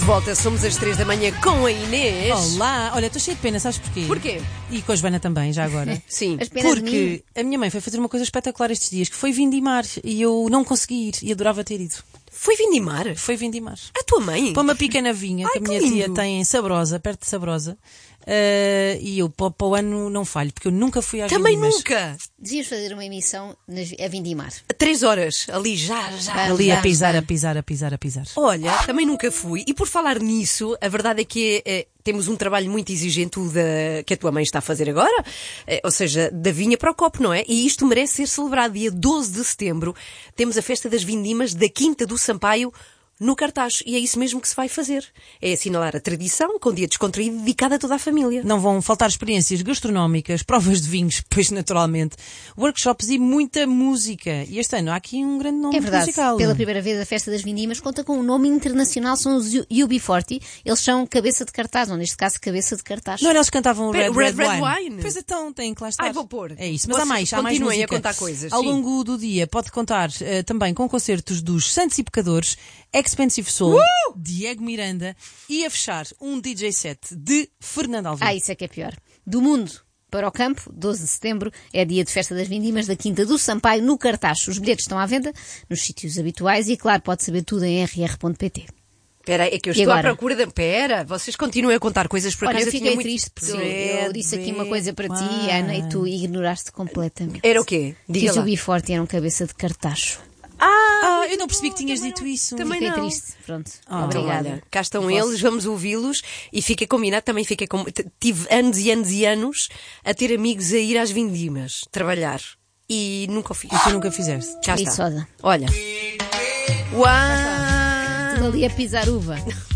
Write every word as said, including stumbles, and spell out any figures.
De volta, somos às três da manhã com a Inês. Olá, olha, estou cheia de pena, sabes porquê? Porquê? E com a Joana também, já agora. Sim. As penas de mim. Porque a minha mãe foi fazer uma coisa espetacular estes dias, que foi vindimar, e eu não consegui ir, e adorava ter ido. Foi vindimar? Foi vindimar. A tua mãe? Para uma pequena vinha Ai, que a que minha lindo. tia tem em Sabrosa, perto de Sabrosa, uh, e eu para, para o ano não falho, porque eu nunca fui às Também vindimas. nunca. Devíamos fazer uma emissão nas, a vindimar. Três horas, ali já, já. Ali Já, a pisar, já. a pisar, a pisar, a pisar. Olha, também nunca fui. E por falar nisso, a verdade é que é, temos um trabalho muito exigente o da, que a tua mãe está a fazer agora, é, ou seja, da vinha para o copo, não é? E isto merece ser celebrado. Dia doze de setembro temos a festa das vindimas da Quinta do Sampaio no Cartaz. E é isso mesmo que se vai fazer. É assinalar a tradição com um dia descontraído dedicado a toda a família. Não vão faltar experiências gastronómicas, provas de vinhos, pois naturalmente, workshops e muita música. E este ano há aqui um grande nome É verdade, musical. pela primeira vez a Festa das Vindimas conta com um nome internacional, são os U B quarenta. Eles são cabeça de cartaz, ou neste caso cabeça de cartaz. Não era eles que cantavam o Red, Red, Red, Red Wine? Wine? Pois então, têm que lá estar. Ai, vou pôr. É isso, mas há Vocês mais, há mais continuem a música. contar coisas, Ao sim. longo do dia pode contar eh, também com concertos dos Santos e Pecadores, Expensive Soul, Uh! Diego Miranda e a fechar um D J set de Fernando Alvim. Ah, isso é que é pior. Do mundo para o campo, doze de setembro, é dia de Festa das Vindimas da Quinta do Sampaio, no Cartaz. Os bilhetes estão à venda nos sítios habituais e, claro, pode saber tudo em r r ponto p t. Espera, é que eu E estou à agora? procura da... Espera, vocês continuem a contar coisas por Olha, acaso. eu tinha fiquei muito- triste porque eu, Red, eu disse aqui uma coisa para ti, Wine. Ana, e tu ignoraste completamente. Era o quê? Que Diga os lá. U B quarenta eram cabeça de cartacho. Ah, eu não percebi que tinhas dito isso. Também Fiquei não. triste. Pronto. Ah, Então, Obrigada. olha, cá estão Posso? eles, vamos ouvi-los e fica combinado, também fica com... t- Tive anos e anos e anos a ter amigos a ir às vindimas, trabalhar. E nunca o fiz. E tu nunca fizeste. Cá E está. soda. Olha. Uau! Tudo ali a pisar uva.